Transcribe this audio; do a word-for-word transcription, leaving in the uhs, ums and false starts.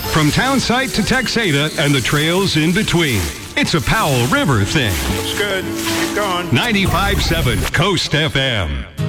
From Townsite to Texada and the trails in between. It's a Powell River thing. Looks good. Keep going. ninety-five point seven Coast F M.